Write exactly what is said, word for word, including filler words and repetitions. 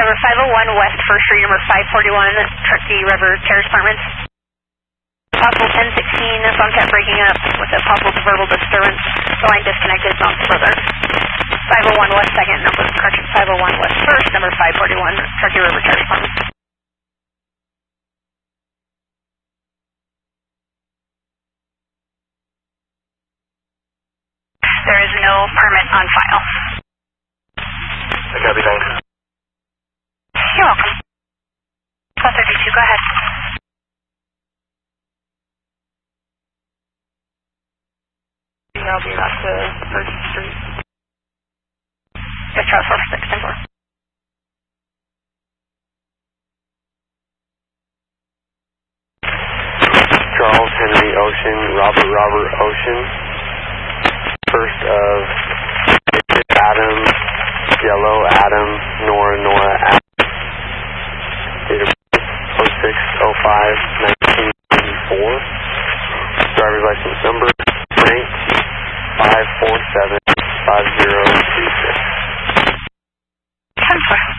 Cover five oh one West First Street, number five forty-one, Truckee River Terrace Apartments. Possible ten sixteen, phone kept breaking up with a possible verbal disturbance. The line disconnected, not further. five oh one West second, number, correction, five oh one West First, number five forty-one, Truckee River Terrace Apartments. There is no permit on file. I copy, thanks. You're welcome. twelve thirty-two, go ahead. I'll be back to First Street. Yes, Charles, four six, ten four. Charles Henry Ocean, Robert Robert Ocean. First of Adam, Yellow Adam, Nora Nora Adam. Date of birth oh six oh five nineteen ninety-four. Driver's license number rank five four seven five zero two six. ten four.